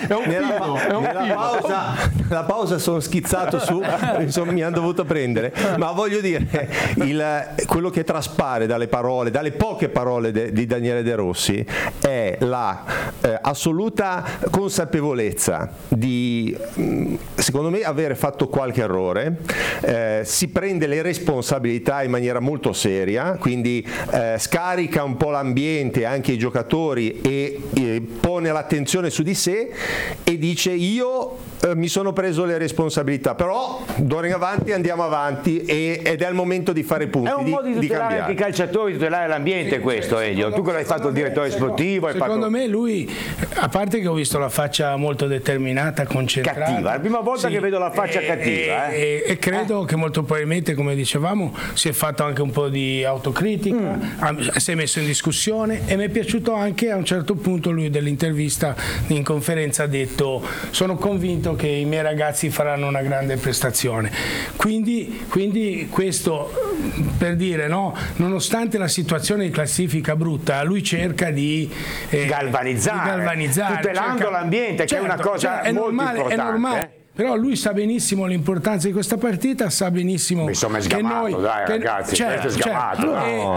nella pausa sono schizzato su, insomma, mi hanno dovuto prendere, ma voglio dire, quello che traspare dalle poche parole di Daniele De Rossi è la assoluta consapevolezza di, secondo me, avere fatto qualche errore, si prende le responsabilità in maniera molto seria, quindi scarica un po' l'ambiente, anche i giocatori, e pone l'attenzione su di sé e dice: io mi sono preso le responsabilità, però d'ora in avanti andiamo avanti ed è il momento di fare punti. È un modo di tutelare anche i calciatori, tutelare l'ambiente, sì, questo, Elio. Tu che l'hai fatto il direttore sportivo. Secondo me lui, a parte che ho visto la faccia molto determinata, concentrata. Cattiva, è la prima volta che vedo la faccia cattiva. E credo che molto probabilmente, come dicevamo, si è fatto anche un po' di autocritica, si è messo in discussione, e mi è piaciuto anche a un certo punto lui dell'intervista in conferenza ha detto: sono convinto che i miei ragazzi faranno una grande prestazione. Quindi questo per dire, no, nonostante la situazione di classifica brutta, lui cerca di galvanizzare, tutelando l'ambiente, che è una cosa molto importante. È normale. Però lui sa benissimo l'importanza di questa partita, sa benissimo insomma, è sgamato, che noi, dai ragazzi, questo è sgamato.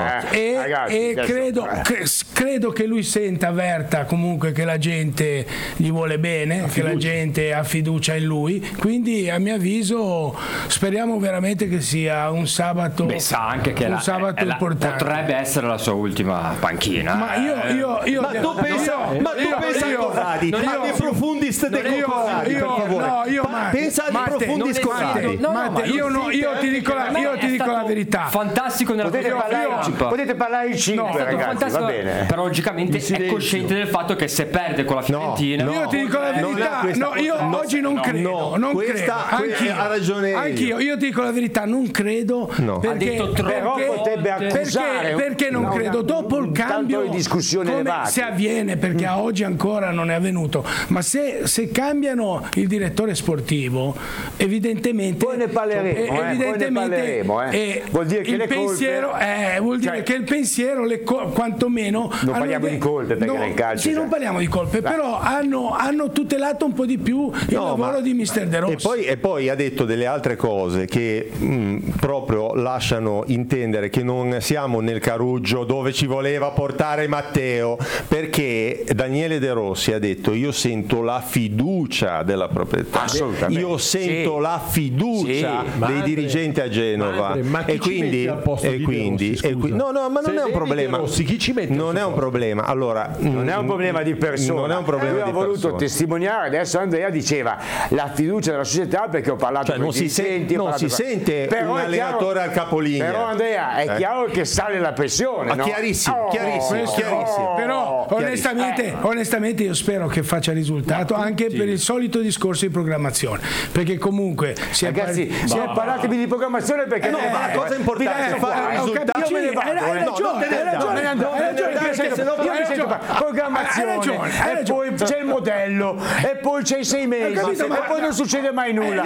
Credo che lui senta, avverta comunque che la gente gli vuole bene, che la gente ha fiducia in lui, quindi a mio avviso speriamo veramente che sia un sabato. Beh, sa anche che importante. Potrebbe essere la sua ultima panchina. Ma tu pensa a Corradi, a De Profundis de Corradi, per favore. Pensa a De Profundis Corradi. Io ti dico la verità. Fantastico nella potete parlare in 5, ragazzi, va bene. Però logicamente è cosciente del fatto che se perde con la Fiorentina. Io ti dico la verità. Io oggi non credo. Ha ragione. Anch'io. Io ti dico la verità, non credo. Perché non credo? Dopo il cambio, se avviene, perché a oggi ancora non è avvenuto, ma se cambiano il direttore sportivo, evidentemente poi ne parleremo, vuol dire che che il pensiero quantomeno non parliamo di colpe, perché nel calcio non parliamo di colpe, però hanno tutelato un po' di più il lavoro di Mister De Rossi. E poi ha detto delle altre cose che proprio lasciano intendere che non siamo nel caruggio dove ci voleva portare Matteo, perché Daniele De Rossi ha detto: io sento la fiducia della proprietà, io sento la fiducia dei dirigenti a Genova, e quindi no, ma non è un problema. Chi ci mette? Non è un problema. Allora, non è un problema di persona. Non è un problema. Lui ha voluto testimoniare. Adesso Andrea diceva la fiducia della società, perché ho parlato con i dirigenti. Non si sente un allenatore al capolinea. Però Andrea, è chiaro che sale la pressione, no? Chiarissimo. Però onestamente io spero che faccia risultato anche per il solito discorso di programmazione, perché comunque parlatevi di programmazione, perché ma la cosa importante è fare il risultato. Programmazione, e poi c'è il modello, e poi c'è i 6 mesi, e poi non succede mai nulla.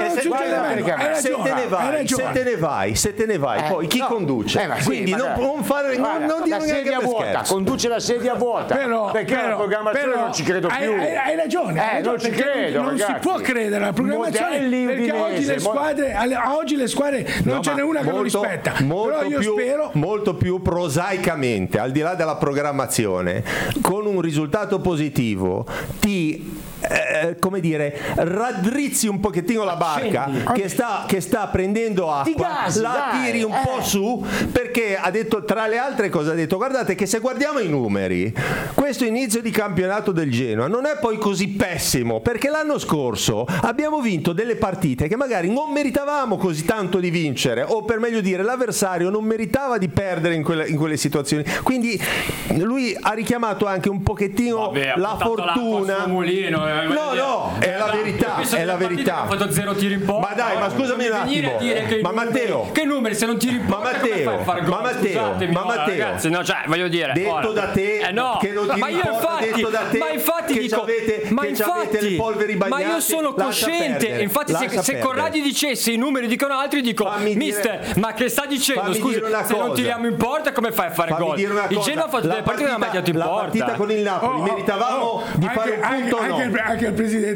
Se te ne vai, poi chi conduce? Quindi non dire la sedia vuota, conduce la sedia vuota, perché la programmazione non ci credo più. Hai ragione, non ci credo, non si può credere alla programmazione, perché oggi le squadre non ce n'è una che lo rispetta. Molto più prosaicamente, al di là della programmazione, con un risultato positivo ti raddrizzi un pochettino la barca che sta prendendo acqua, tiri un po' su, perché ha detto, tra le altre cose, ha detto: guardate che se guardiamo i numeri, questo inizio di campionato del Genoa non è poi così pessimo, perché l'anno scorso abbiamo vinto delle partite che magari non meritavamo così tanto di vincere, o per meglio dire l'avversario non meritava di perdere in quelle situazioni. Quindi lui ha richiamato anche un pochettino la fortuna. No, è la verità, è la verità. Ha fatto 0 tiri in porta. Ma dai, ma scusami un attimo. Ma Matteo, che numeri se non tiri in porta? Ma Matteo, ragazzi, no, cioè, voglio dire, detto da te che non tiri in porta, detto da te che avete le polveri bagnate. Ma io sono cosciente, infatti se Corradi dicesse i numeri dicono altri, dico: mister, ma che sta dicendo? Scusi, se non tiriamo in porta come fai a fare gol? Il Genoa ha fatto delle partite che non ha mai tirato in porta. La partita con il Napoli meritavamo di fare un punto o no? Anche il presidente